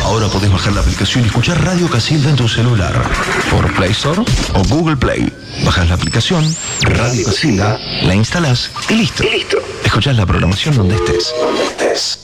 Ahora podés bajar la aplicación y escuchar Radio Casilda en tu celular. Por Play Store o Google Play. Bajás la aplicación, Radio Casilda, la instalás y listo. Escuchás la programación donde estés.